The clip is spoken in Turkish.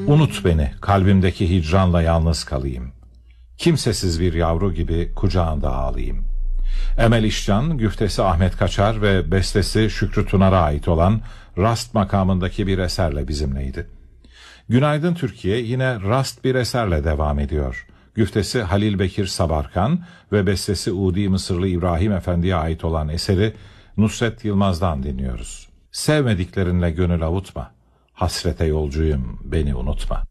Unut beni, kalbimdeki hicranla yalnız kalayım. Kimsesiz bir yavru gibi kucağında ağlayayım. Emel İşcan, güftesi Ahmet Kaçar ve bestesi Şükrü Tunar'a ait olan Rast makamındaki bir eserle bizimleydi. Günaydın Türkiye yine rast bir eserle devam ediyor. Güftesi Halil Bekir Sabarkan ve bestesi Udi Mısırlı İbrahim Efendi'ye ait olan eseri Nusret Yılmaz'dan dinliyoruz. Sevmediklerinle gönül avutma, hasrete yolcuyum, beni unutma.